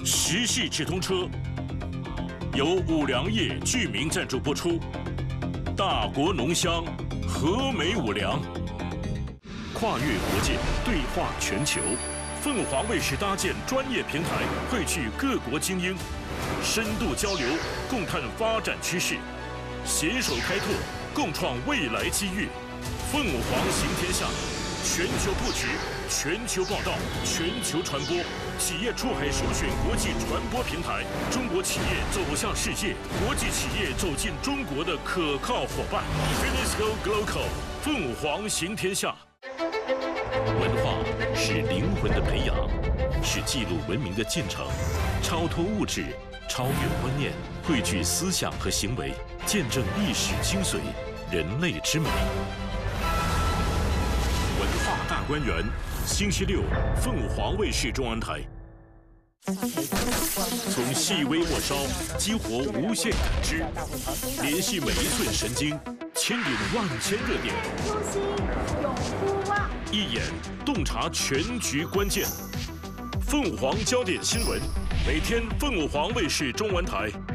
时系直通车由五粮液居民赞助播出。大国浓香，和美五粮。跨越国界，对话全球。凤凰卫视搭建专业平台，汇聚各国精英，深度交流，共探发展趋势，携手开拓，共创未来机遇。凤凰行天下，全球布局，全球报道，全球传播，企业出海首选国际传播平台，中国企业走向世界，国际企业走进中国的可靠伙伴。Finisco Global， 凤凰行天下。文化是灵魂的培养，是记录文明的进程，超脱物质，超越观念，汇聚思想和行为，见证历史精髓，人类之美。文化大观园，星期六，凤凰卫视中央台。从细微末梢激活无限感知，联系每一寸神经，牵引万千热点。 初心永不忘。 一眼洞察全局关键。凤凰焦点新闻，每天凤凰卫视中文台